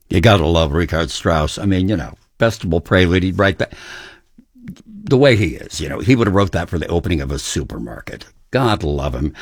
You gotta love Richard Strauss. I mean, Festival Prelude, he'd write that the way he is. He would have wrote that for the opening of a supermarket. God love him.